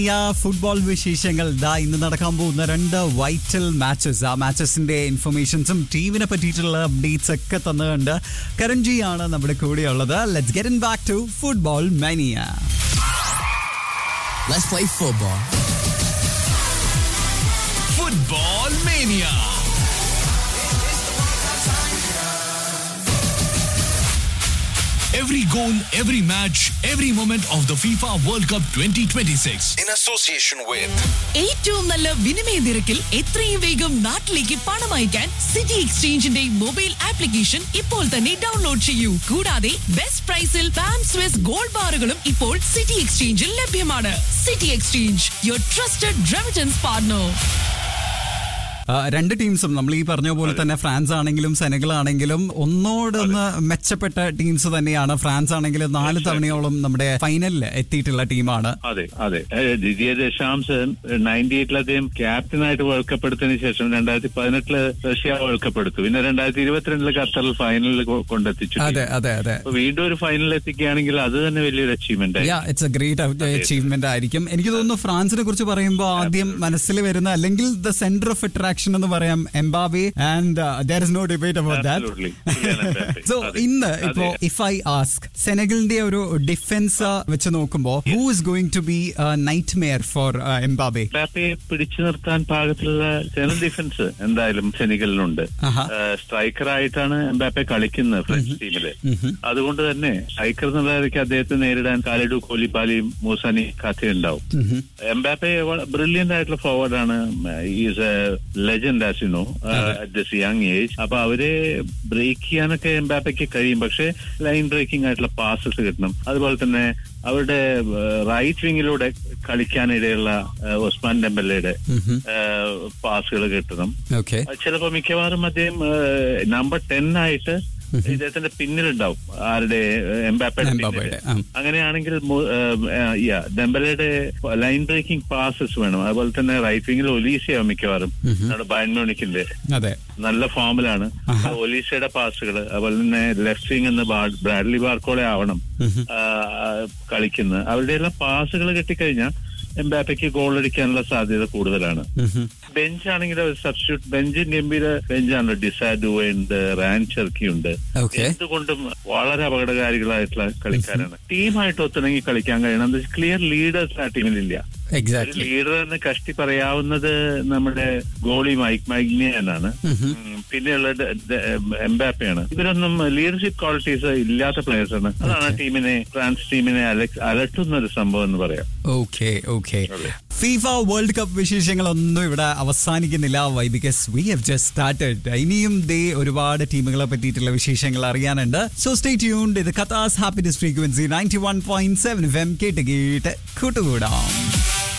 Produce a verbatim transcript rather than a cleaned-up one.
Football വിശേഷങ്ങൾ ദാ ഇന്ന് നടക്കാൻ പോകുന്ന രണ്ട് വൈറ്റൽ മാച്ചസ് ആ മാച്ചസിന്റെ ഇൻഫർമേഷൻസും ടീമിനെ പറ്റിയിട്ടുള്ള അപ്ഡേറ്റ്സ് ഒക്കെ തന്നുകൊണ്ട് കരൺജിയാണ് നമ്മുടെ കൂടെയുള്ളത്. Let's get in back to football മാനിയ. Let's play football. Football Mania. Every goal, every match, every moment of the FIFA World Cup twenty twenty-six. In association with ഏറ്റവും നല്ല വിനിമയ നിരക്കിൽ എത്രയും വേഗം നാട്ടിലേക്ക് പണം അയക്കാൻ സിറ്റി എക്സ്ചേഞ്ചിന്റെ മൊബൈൽ ആപ്ലിക്കേഷൻ ഇപ്പോൾ തന്നെ ഡൗൺലോഡ് ചെയ്യൂ. കൂടാതെ ബെസ്റ്റ് പ്രൈസിൽ പാം സ്വിസ് ഗോൾഡ് ബാറുകളും ഇപ്പോൾ സിറ്റി എക്സ്ചേഞ്ചിൽ ലഭ്യമാണ്. City exchange, your trusted remittance partner. രണ്ട് ടീംസും നമ്മൾ ഈ പറഞ്ഞ പോലെ തന്നെ ഫ്രാൻസ് ആണെങ്കിലും സെനഗൽ ആണെങ്കിലും ഒന്നോടൊന്ന് മെച്ചപ്പെട്ട ടീംസ് തന്നെയാണ്. ഫ്രാൻസ് ആണെങ്കിൽ നാല് തവണയോളം നമ്മുടെ ഫൈനലിൽ എത്തിയിട്ടുള്ള ടീമാണ്. അതെ അതെ ദിദിയ ദശാംസ് നയൻറ്റി എയ്റ്റിൽ അദ്ദേഹം ക്യാപ്റ്റനായിട്ട് വേൾഡ് കപ്പ് എടുത്തതിന് ശേഷം രണ്ടായിരത്തി പതിനെട്ടില് റഷ്യ വേൾഡ് കപ്പ് എടുത്തു. പിന്നെ രണ്ടായിരത്തി ഇരുപത്തിരണ്ടില് ഖത്തറിൽ ഫൈനലിൽ കൊണ്ടെത്തിച്ചു. അതെ അതെ അതെ വീണ്ടും ഒരു ഫൈനലിൽ എത്തിക്കുകയാണെങ്കിൽ അത് തന്നെ വലിയൊരു achievement. It's A great achievement ആയിരിക്കും. എനിക്ക് തോന്നുന്നു ഫ്രാൻസിനെ കുറിച്ച് പറയുമ്പോൾ ആദ്യം മനസ്സിൽ വരുന്ന അല്ലെങ്കിൽ ദ സെന്റർ ഓഫ് അട്രാക്ഷൻ എന്ന് പറയാം Mbappé, and there is no debate about that. So ഇന്ന് ഇപ്പോ ഇഫ് ഐ ആസ്ക് സെനഗലിന്റെ ഒരു ഡിഫൻസ് വെച്ച് നോക്കുമ്പോൾ who is going to be a nightmare for Mbappé? എംബാപ്പയെ പിടിച്ചു നിർത്താൻ പാകത്തിലുള്ള സെനൽ ഡിഫൻസ് എന്തായാലും സെനഗലിനുണ്ട്. സ്ട്രൈക്കറായിട്ടാണ് എംബാപ്പെ കളിക്കുന്നത് ഫ്രഞ്ച് ടീമില്. അതുകൊണ്ട് തന്നെ സ്ട്രൈക്കർ എന്നുള്ളവർക്ക് അദ്ദേഹത്തെ നേരിടാൻ കാലിഡു കോലിബാലിയും മൂസാനി കാഥയും ഉണ്ടാവും. എംബാപ്പെ ബ്രില്യന്റ് ആയിട്ടുള്ള ഫോർവേഡാണ്. Is A legend as you know at this young age. അപ്പൊ അവരെ ബ്രേക്ക് ചെയ്യാനൊക്കെ എംബാപ്പയ്ക്ക് കഴിയും. പക്ഷെ ലൈൻ ബ്രേക്കിംഗ് ആയിട്ടുള്ള പാസസ് കിട്ടണം. അതുപോലെ തന്നെ അവരുടെ റൈറ്റ് വിങ്ങിലൂടെ കളിക്കാനിടയുള്ള ഉസ്മാൻ ഡെമ്പല്ലയുടെ പാസുകൾ കിട്ടണം. ചിലപ്പോ മിക്കവാറും അദ്ദേഹം നമ്പർ ടെൻ ആയിട്ട് ഇദ്ദേഹത്തിന്റെ പിന്നിലുണ്ടാവും ആരുടെ എംബാപ്പയുടെ. അങ്ങനെയാണെങ്കിൽ ഡെമ്പലയുടെ ലൈൻ ബ്രേക്കിംഗ് പാസസ് വേണം. അതുപോലെ തന്നെ റൈറ്റ് വിങ്ങിൽ ഒലീസയാവും മിക്കവാറും. നമ്മുടെ ബയൺ മ്യൂണിക്കിന്റെ നല്ല ഫോമിലാണ് ഒലീസയുടെ പാസുകൾ. അതുപോലെ തന്നെ ലെഫ്റ്റ് വിങ് എന്ന് ബ്രാഡ്ലി ബാർക്കോളെ ആവണം കളിക്കുന്നത്. അവരുടെ എല്ലാം പാസുകൾ കിട്ടിക്കഴിഞ്ഞാൽ എംബാപ്പയ്ക്ക് ഗോൾ അടിക്കാനുള്ള സാധ്യത കൂടുതലാണ്. ബെഞ്ചാണെങ്കിൽ സബ്സ്റ്റിറ്റ്യൂട്ട് ബെഞ്ച് ഗംഭീര ബെഞ്ചാണ്. ഡിസാഡു ഉണ്ട്, റാൻ ചെർക്കി ഉണ്ട്. എന്തുകൊണ്ടും വളരെ അപകടകാരികളായിട്ടുള്ള കളിക്കാരാണ്. ടീമായിട്ട് ഒത്തിണങ്ങി കളിക്കാൻ കഴിയണം. ക്ലിയർ ലീഡേഴ്സ് ആ ടീമിലില്ല. ലീഡർ എന്ന് കഷ്ടി പറയാവുന്നത് നമ്മുടെ ഗോളി മൈക്ക് മൈഗ്നിയനാണ്. പിന്നെയുള്ള എംബാപ്പയാണ്. ഇവരൊന്നും ലീഡർഷിപ്പ് ക്വാളിറ്റീസ് ഇല്ലാത്ത പ്ലേയേഴ്സ് ആണ്. അതാണ് ടീമിനെ ഫ്രാൻസ് ടീമിനെ അലട്ടുന്ന ഒരു സംഭവം എന്ന് പറയാം. Okay okay FIFA world cup വിശേഷങ്ങളൊന്നും ഇവിടെ അവസാനിക്കുന്നില്ല. Why because we have just started. ഇനിയും ദേ ഒരുപാട് ടീമുകളെ പറ്റിയിട്ടുള്ള വിശേഷങ്ങൾ അറിയാനുണ്ട്. So stay tuned. ഇത് ഖത്താസ് happiness frequency ninety one point seven F M കേട്ട് കേട്ട് കൂട്ടുകൂടാം.